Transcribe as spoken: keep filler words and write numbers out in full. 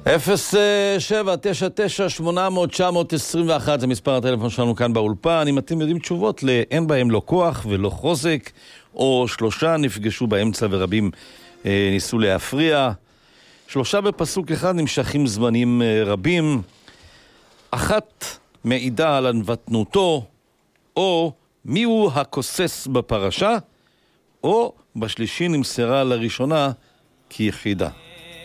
אפס שבע תשע תשע שמונה אפס אפס תשע אפס אחת זה מספר הטלפון שלנו כאן באולפן. אם אתם יודעים תשובות לאין בהם לא כוח ולא חוזק, או שלושה נפגשו באמצע ורבים אה, ניסו להפריע, שלושה בפסוק אחד נמשכים זמנים אה, רבים, אחת מעידה על הנוותנותו, או מיהו הכוסס בפרשה, או בשלישי נמסרה לראשונה כיחידה.